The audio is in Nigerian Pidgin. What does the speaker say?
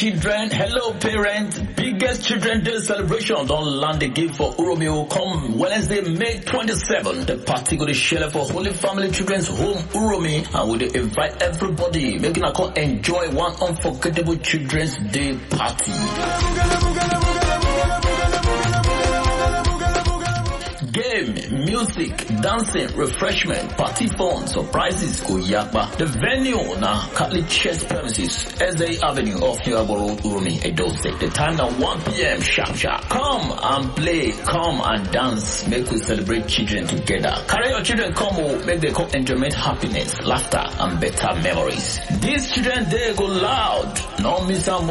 children, hello parents. Biggest Children Day celebration don't land again for Uromeo come Wednesday, May 27th. The party go to share for Holy Family Children's Home Uromi, and we invite everybody making a come enjoy one unforgettable Children's Day party. Game, music, dancing, refreshment, party fun, surprises, Oyakba. The venue na Catholic Church premises, SA Avenue off Yuaboro Urumi, Edo State. The time now 1 p.m. sharp. Come and play, come and dance, make we celebrate children together. Carry your children come, make them come enjoyment, happiness, laughter, and better memories. This Children's Day go loud, no miss out.